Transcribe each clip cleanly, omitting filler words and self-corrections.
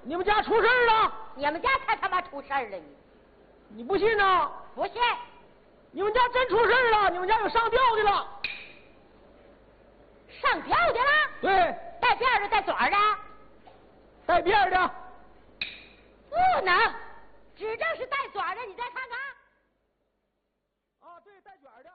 你们家出事了！ 你们家才他妈出事了呢！ 你不信呐？ 不信？ 你们家真出事了！你们家有上吊的了！ 上吊的了？ 对。 带辫的，带嘴的？ 带辫的。 不能，指正是带嘴的，你再看看。 啊，对，带卷的。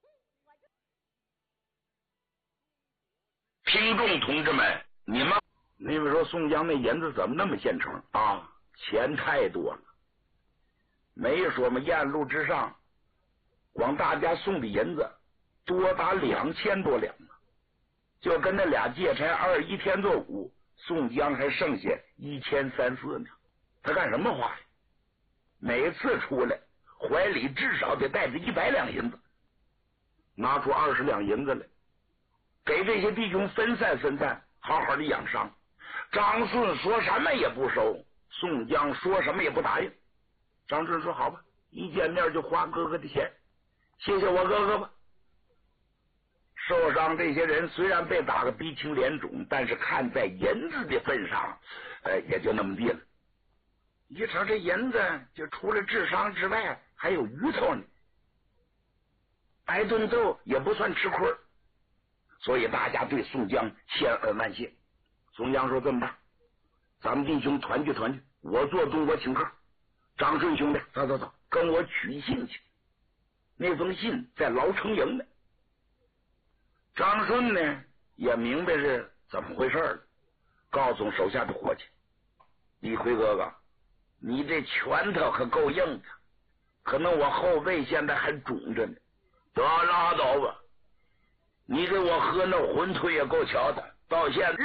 听众同志们，你们说宋江那银子怎么那么现成啊？钱太多了，没说嘛，沿路之上，光大家送的银子多达2000多两呢，就跟那俩借差21天做5，宋江还剩下1300-1400呢。他干什么花呀？每次出来怀里至少得带着100两银子，拿出20两银子来，给这些弟兄分散分散，好好的养伤。张顺说什么也不收，宋江说什么也不答应。张顺说好吧，一见面就花哥哥的钱，谢谢我哥哥吧。受伤这些人虽然被打个鼻青脸肿，但是看在银子的份上，也就那么地了。一瞅这银子，就除了治伤之外，还有鱼头呢，挨顿揍也不算吃亏，所以大家对宋江千恩万谢。宋江说：“这么办，咱们弟兄团聚团聚，我做东我请客。张顺兄弟，走，跟我取信去。那封信在牢城营呢。”张顺呢也明白是怎么回事了，告诉手下的伙计：“李逵哥哥，你这拳头可够硬的，可能我后背现在还肿着呢。得拉倒吧，你给我喝那馄饨也够瞧的，到现在